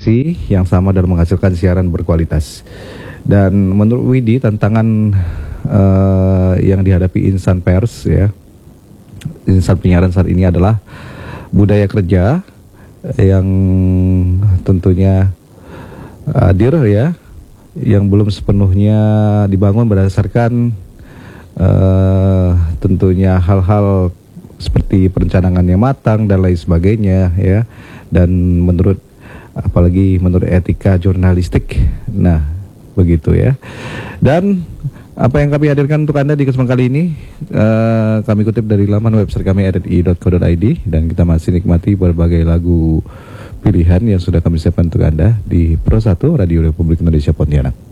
frekuensi yang sama dalam menghasilkan siaran berkualitas. Dan menurut Widi, tantangan yang dihadapi insan pers, ya, insan penyiaran saat ini adalah budaya kerja yang tentunya hadir, ya, yang belum sepenuhnya dibangun berdasarkan tentunya hal-hal seperti perencanaan yang matang dan lain sebagainya, ya. Dan apalagi menurut etika jurnalistik. Nah, begitu ya. Dan apa yang kami hadirkan untuk Anda di kesempatan kali ini, kami kutip dari laman website kami rri.co.id, dan kita masih nikmati berbagai lagu pilihan yang sudah kami siapkan untuk Anda di Pro 1 Radio Republik Indonesia Pontianak.